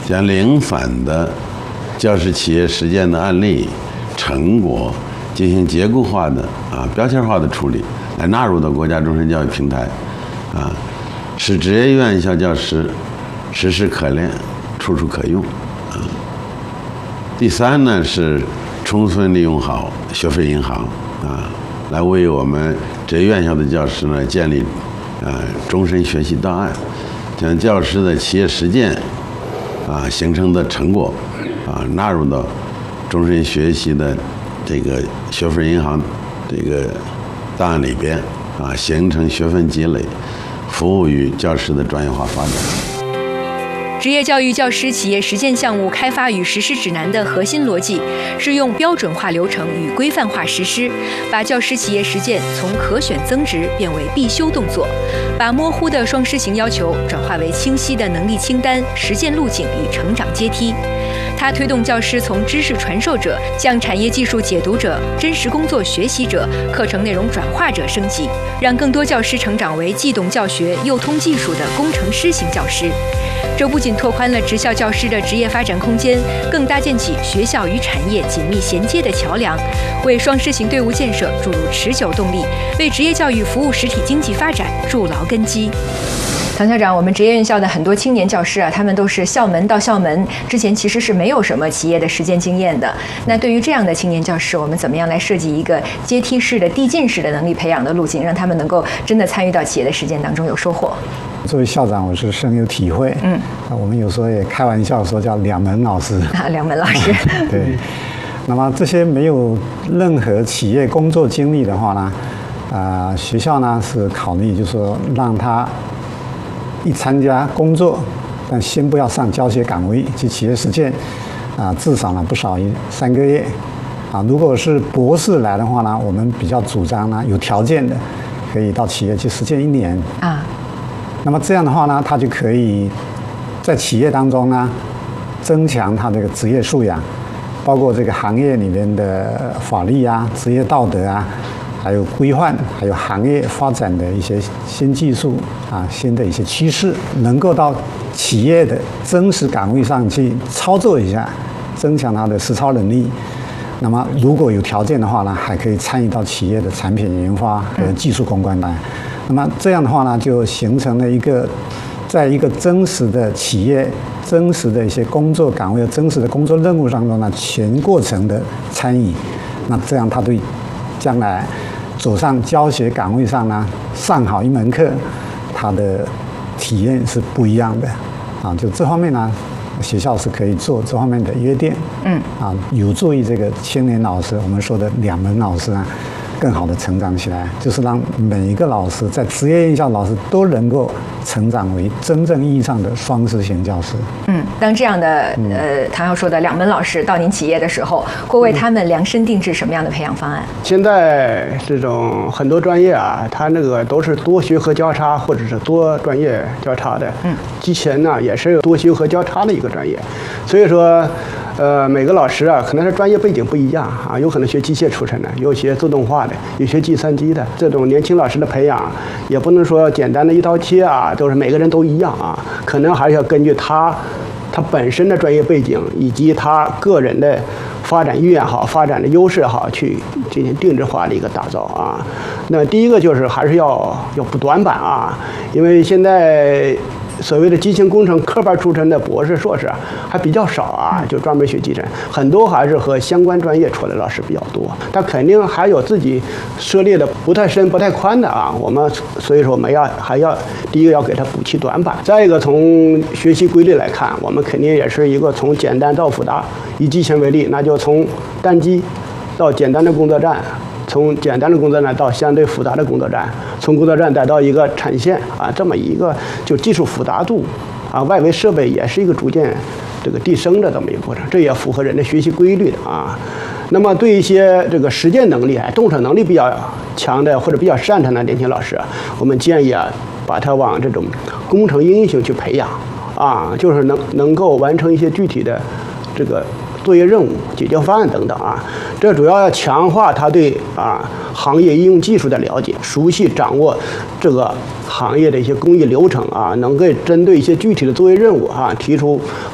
将零散的教师企业实践的案例成果进行结构化的标签化的处理，来纳入到国家终身教育平台，使职业院校教师时时可练，处处可用。第三呢是充分利用好学费银行来为我们职业院校的教师呢建立终身学习档案，将教师的企业实践形成的成果纳入到终身学习的这个学分银行这个档案里边形成学分积累，服务于教师的专业化发展。 职业教育教师企业实践项目开发与实施指南的核心逻辑是用标准化流程与规范化实施，把教师企业实践从可选增值变为必修动作，把模糊的双师型要求转化为清晰的能力清单、实践路径与成长阶梯。它推动教师从知识传授者向产业技术解读者、真实工作学习者、课程内容转化者升级，让更多教师成长为既懂教学又通技术的工程师型教师。这不仅拓宽了职校教师的职业发展空间，更搭建起学校与产业紧密衔接的桥梁，为双师型队伍建设注入持久动力，为职业教育服务实体经济发展筑牢根基。唐校长，我们职业院校的很多青年教师他们都是校门到校门，之前其实是没有什么企业的实践经验的。那对于这样的青年教师，我们怎么样来设计一个阶梯式的、递进式的能力培养的路径，让他们能够真的参与到企业的实践当中有收获？ 作为校长，我是深有体会。我们有时候也开玩笑说叫两门老师两门老师。 对。那么这些没有任何企业工作经历的话呢，学校呢是考虑就是说让他一参加工作，但先不要上教学岗位去企业实践，至少呢不少于3个月。如果是博士来的话呢，我们比较主张呢有条件的可以到企业去实践1年。那么这样的话呢，他就可以在企业当中呢增强他这个职业素养，包括这个行业里面的法律职业道德还有规范，还有行业发展的一些新技术新的一些趋势，能够到企业的真实岗位上去操作一下，增强他的实操能力。那么如果有条件的话呢，还可以参与到企业的产品研发和技术攻关。那么这样的话呢，就形成了一个在一个真实的企业、真实的一些工作岗位、真实的工作任务当中呢，全过程的参与。那这样他对将来走上教学岗位上呢，上好一门课，他的体验是不一样的。就这方面呢，学校是可以做这方面的约定。有助于这个青年老师，我们说的两门老师更好的成长起来，就是让每一个老师在职业院校老师都能够成长为真正意义上的双师型教师。 当这样的唐校说的两门老师到您企业的时候，会为他们量身定制什么样的培养方案？ 现在这种很多专业它那个都是多学科交叉或者是多专业交叉的。机器人呢也是多学科交叉的一个专业，所以说每个老师可能是专业背景不一样有可能学机械出身的，有学自动化的，有学计算机的。这种年轻老师的培养，也不能说简单的一刀切都是每个人都一样可能还是要根据他本身的专业背景以及他个人的发展意愿发展的优势去进行定制化的一个打造那第一个就是还是要补短板因为现在所谓的机械工程科班出身的博士、硕士还比较少就专门学机程，很多还是和相关专业出来的老师比较多。他肯定还有自己涉猎的不太深、不太宽的我们所以说我们还要第一个要给他补齐短板，再一个从学习规律来看，我们肯定也是一个从简单到复杂。以机器人为例，那就从单机到简单的工作站。从简单的工作站到相对复杂的工作站，从工作站带到一个产线这么一个就技术复杂度外围设备也是一个逐渐这个递升的这么一个过程，这也符合人的学习规律的那么对一些这个实践能力动手能力比较强的或者比较擅长的年轻老师，我们建议把他往这种工程应用型去培养就是能够完成一些具体的这个作业任务、解决方案等等这主要强化他对行业应用技术的了解，熟悉掌握这个行业的一些工艺流程能够针对一些具体的作业任务提出